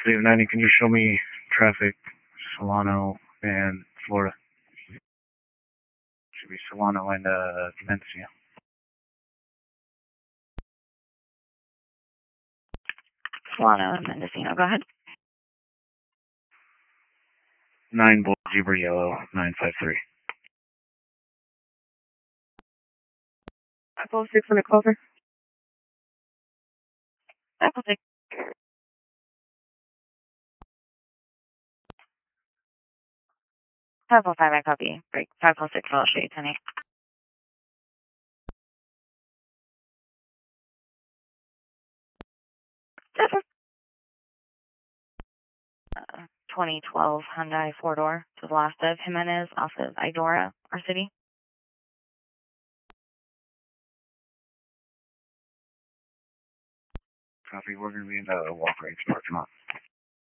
Dave 90, can you show me traffic, Solano and Florida? Should be Solano and Mencia. Solano and Mendocino, go ahead. 9 Bull Zebra Yellow 953. 506 on the closer. 506. 505, I copy. Break. 506, I'll show you, Tenny. 2012 Hyundai 4-door to the last of Jimenez off of Idora, our city. Copy, we're going to be in the Walk Range parking lot.